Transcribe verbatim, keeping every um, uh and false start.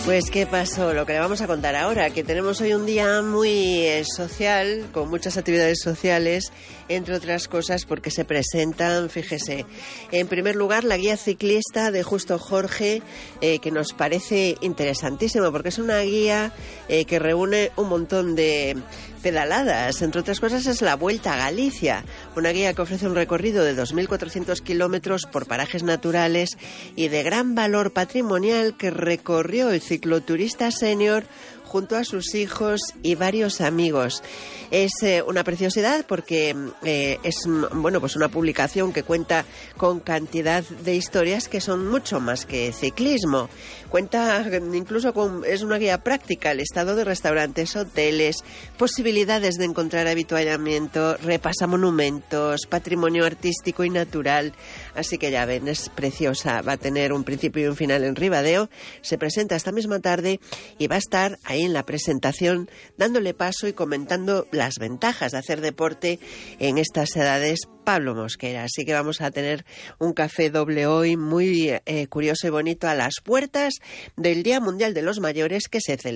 Pues qué pasó, lo que le vamos a contar ahora, que tenemos hoy un día muy eh, social, con muchas actividades sociales, entre otras cosas porque se presentan, fíjese, en primer lugar la guía ciclista de Justo Jorge, eh, que nos parece interesantísimo porque es una guía eh, que reúne un montón de pedaladas, entre otras cosas es la Vuelta a Galicia, una guía que ofrece un recorrido de dos mil cuatrocientos kilómetros por parajes naturales y de gran valor patrimonial que recorrió el cicloturista senior junto a sus hijos y varios amigos. Es eh, una preciosidad porque eh, es bueno pues una publicación que cuenta con cantidad de historias que son mucho más que ciclismo. Cuenta incluso con, es una guía práctica, el estado de restaurantes, hoteles, posibilidades de encontrar habituallamiento, repasa monumentos, patrimonio artístico y natural. Así que ya ven, es preciosa, va a tener un principio y un final en Ribadeo, se presenta esta misma tarde y va a estar ahí en la presentación dándole paso y comentando las ventajas de hacer deporte en estas edades Pablo Mosquera. Así que vamos a tener un café doble hoy muy eh, curioso y bonito a las puertas del Día Mundial de los Mayores que se celebra